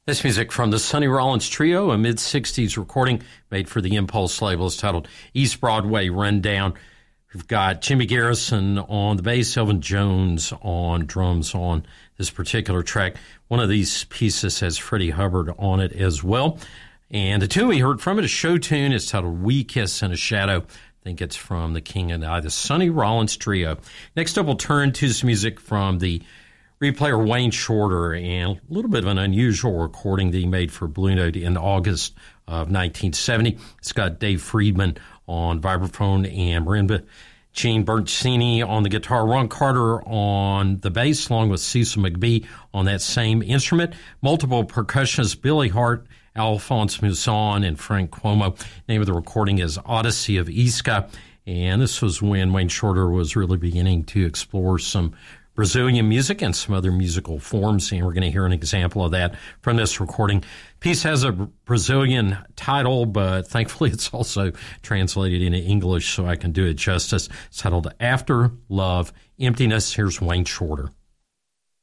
This music from the Sonny Rollins Trio, a mid-'60s recording made for the Impulse label, is titled East Broadway Rundown. We've got Jimmy Garrison on the bass, Elvin Jones on drums on this particular track. One of these pieces has Freddie Hubbard on it as well. And the tune we heard from it, a show tune, is titled We Kiss in a Shadow. I think it's from the King and I, the Sonny Rollins Trio. Next up, we'll turn to some music from the replayer Wayne Shorter, and a little bit of an unusual recording that he made for Blue Note in August of 1970. It's got Dave Friedman on vibraphone and marimba, Gene Bertini on the guitar, Ron Carter on the bass, along with Cecil McBee on that same instrument. Multiple percussionists, Billy Hart, Alphonse Mouzon, and Frank Cuomo. Name of the recording is Odyssey of Isca, and this was when Wayne Shorter was really beginning to explore some Brazilian music and some other musical forms, and we're going to hear an example of that from this recording. Piece has a Brazilian title, but thankfully it's also translated into English so I can do it justice. It's titled After Love, Emptiness. Here's Wayne Shorter.